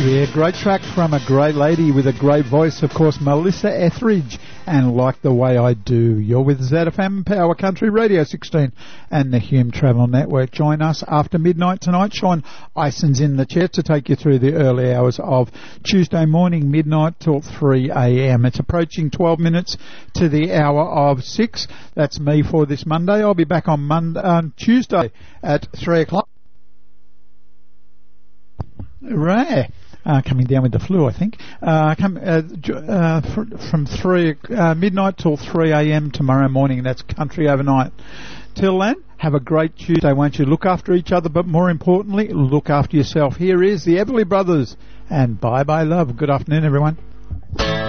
Yeah, great track from a great lady with a great voice, of course, Melissa Etheridge, and Like the Way I Do. You're with ZFM Power Country Radio 16 and the Hume Travel Network. Join us after midnight tonight. Sean Ison's in the chair to take you through the early hours of Tuesday morning, midnight till 3 a.m. It's approaching 12 minutes to the hour of 6. That's me for this Monday. I'll be back on Tuesday at 3 o'clock. Right. Coming down with the flu, I think. From midnight till 3 a.m. tomorrow morning. That's Country Overnight. Till then, have a great Tuesday, won't you? Look after each other, but more importantly, look after yourself. Here is the Everly Brothers, and bye-bye love. Good afternoon, everyone.